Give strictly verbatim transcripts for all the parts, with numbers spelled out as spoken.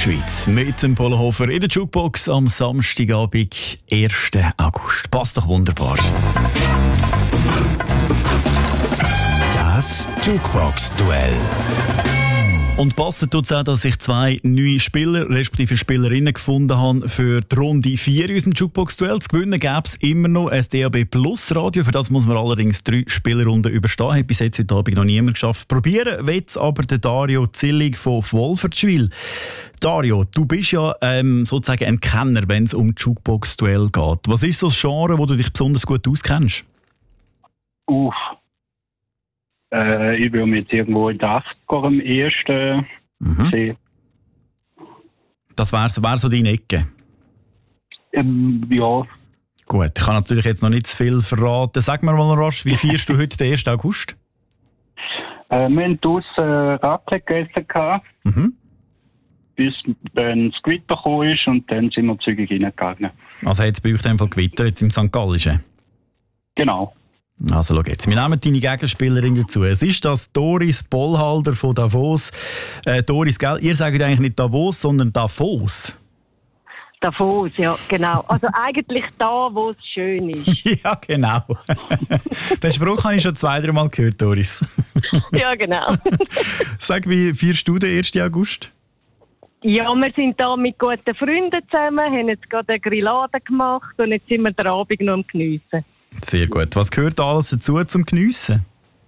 Schweiz mit dem Polohofer in der Jukebox am Samstagabend, ersten August. Passt doch wunderbar. Das Jukebox-Duell. Und passt tut es auch, dass ich zwei neue Spieler, respektive Spielerinnen gefunden habe für die Runde vier in unserem Jukebox-Duell. Zu gewinnen gäbe es immer noch ein D A B Plus Radio. Für das muss man allerdings drei Spielrunden überstehen. Hat bis jetzt heute Abend noch niemand geschafft. Probieren will es aber der Dario Zillig von Wolfertschwil. Dario, du bist ja ähm, sozusagen ein Kenner, wenn es um Jukebox-Duell geht. Was ist so das Genre, wo du dich besonders gut auskennst? Uff. Äh, ich will mich jetzt irgendwo in den achtziger am ersten Mhm. sehen. Das wäre wär so deine Ecke. Ähm, ja, Gut, ich kann natürlich jetzt noch nicht zu viel verraten. Sag mir mal noch rasch, wie feierst du heute den ersten August? äh, wir haben draussen Raclette gegessen, gehabt, Mhm. bis dann das Gewitter gekommen ist und dann sind wir zügig reingegangen. Also hat es bei euch in dem Fall gewittert im Sankt Gallischen? Genau. Also schau jetzt, wir nehmen deine Gegenspielerin dazu. Es ist das Doris Bollhalder von Davos. Äh, Doris, gell? Ihr sagt eigentlich nicht Davos, sondern Davos. Davos, ja, genau. Also eigentlich da, wo es schön ist. Ja, genau. Den Spruch habe ich schon zwei, drei Mal gehört, Doris. Ja, genau. Sag, wie feierst du den ersten August? Ja, wir sind da mit guten Freunden zusammen, haben jetzt gerade eine Grillade gemacht und jetzt sind wir den Abend noch am Geniessen. Sehr gut. Was gehört alles dazu zum Geniessen?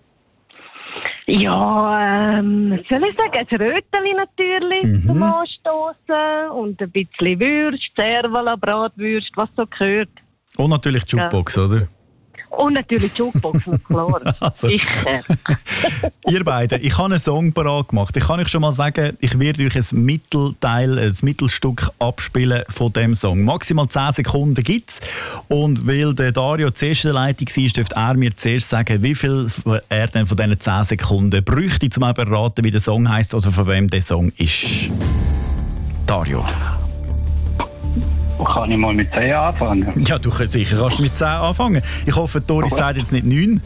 Ja, ähm, soll ich sagen, ein Röteli natürlich Mhm. zum Anstossen und ein bisschen Würst, Servala, Bratwürst, was so gehört. Und natürlich die Jukebox, oder? Und natürlich die Jukebox, na klar. Also. Sicher. Ihr beiden, ich habe einen Song parat gemacht. Ich kann euch schon mal sagen, ich werde euch ein Mittelteil, ein Mittelstück abspielen von dem Song. Maximal zehn Sekunden gibt es. Und weil der Dario zuerst in der Leitung war, dürfte er mir zuerst sagen, wie viel er denn von diesen zehn Sekunden bräuchte, um zu erraten, wie der Song heisst oder von wem der Song ist. Dario. Kann ich mal mit zehn anfangen? Ja, du kannst sicher kannst mit zehn anfangen. Ich hoffe, Doris Aber- sagt jetzt nicht neun.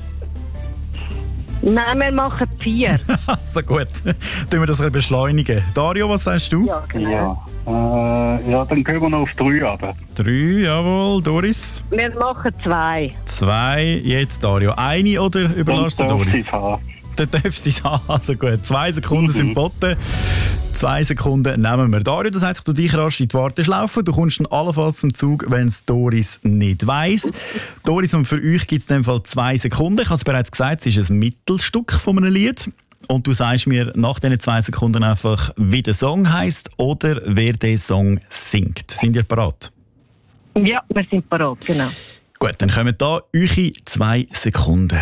Nein, wir machen vier. So gut, tun wir das ein bisschen beschleunigen. Dario, was sagst du? Ja, genau. Ja. Äh, ja, dann gehen wir noch auf drei runter. Drei, jawohl. Doris? Wir machen zwei. Zwei, jetzt Dario. Eine oder überlässt du Dann darf Doris? ich's haben. Dann darfst du es haben. Also gut, zwei Sekunden Mhm. sind geboten. Zwei Sekunden nehmen wir. Dario, das heisst, du dich rasch in die Warteschlaufe. Du kommst dann allenfalls zum Zug, wenn es Doris nicht weiss. Doris, und für euch gibt es in dem Fall zwei Sekunden. Ich habe es bereits gesagt, es ist ein Mittelstück von einem Lied. Und du sagst mir nach diesen zwei Sekunden einfach, wie der Song heisst oder wer den Song singt. Sind ihr bereit? Ja, wir sind parat, genau. Gut, dann kommen da eure zwei Sekunden.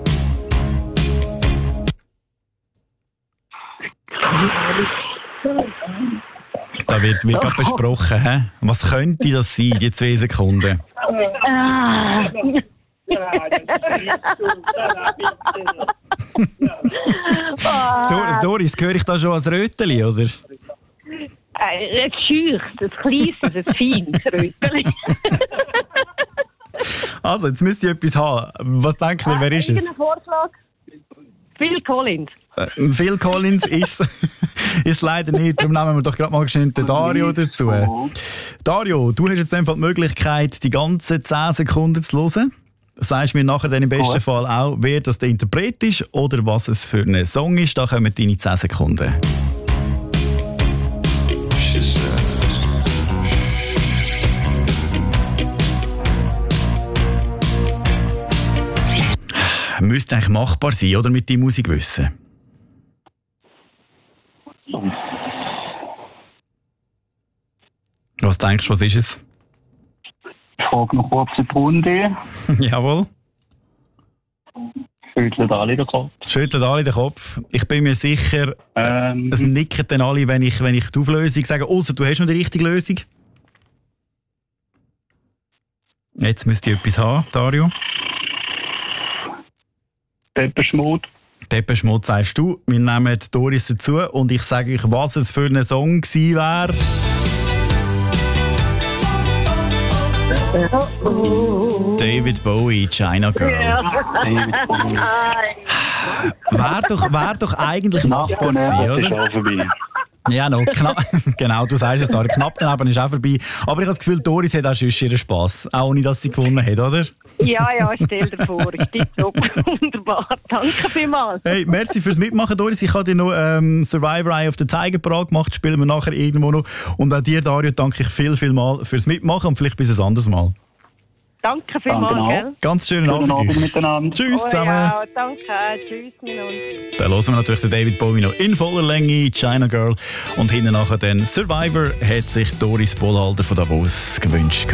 Da wird, wird gerade besprochen, hä? Was könnte das sein, die zwei Sekunden? Ah. Dor Doris, höre ich da schon als Röteli, oder? Äh, ein scheuches, ein kleines, ein feines Röteli. Also, jetzt müsst ihr etwas haben. Was denkt ihr, wer ist es? Irgendein Vorschlag? Phil Collins. Äh, Phil Collins ist es leider nicht, darum nehmen wir doch gerade mal schnell den Dario dazu. Dario, du hast jetzt einfach die Möglichkeit, die ganzen zehn Sekunden zu hören. Sagst mir nachher dann im besten Gut. Fall auch, wer das der Interpret ist oder was es für ein Song ist. Da kommen deine zehn Sekunden. Müsste eigentlich machbar sein, oder? Mit deinem Musikwissen. Was denkst du, was ist es? Ich frage noch kurz in die Runde. Jawohl. Schüttelt alle den Kopf. Schüttelt alle den Kopf. Ich bin mir sicher, Ähm, es nicken dann alle, wenn ich, wenn ich die Auflösung sage. Ausser du hast noch die richtige Lösung. Jetzt müsst ihr etwas haben, Dario. Pepperschmut. Deppenschmut sagst du. Wir nehmen Doris dazu und ich sage euch, was es für ein Song gewesen wäre. David Bowie, China Girl. Wäre doch, wär doch eigentlich machbar gewesen, Ist oder? auch vorbei. Ja, no, knapp, genau, du sagst es, Sarah, knapp daneben ist auch vorbei. Aber ich habe das Gefühl, Doris hat auch schon ihren Spass, auch ohne, dass sie gewonnen hat, oder? Ja, ja, stell dir vor, ich bin so wunderbar. Danke vielmals. Hey, merci fürs Mitmachen, Doris. Ich habe dir noch ähm, Survivor Eye of the Tiger parat gemacht, spielen wir nachher irgendwo noch. Und auch dir, Dario, danke ich viel, viel mal fürs Mitmachen und vielleicht bis ein anderes Mal. Danke vielmals, Danke gell? Ganz schönen Guten Abend. Abend miteinander. Tschüss Oh, zusammen. ja, danke, tschüss miteinander. Dann hören wir natürlich den David Bowie noch in voller Länge, China Girl. Und hinten nachher dann Survivor hat sich Doris Bollhalter von Davos gewünscht.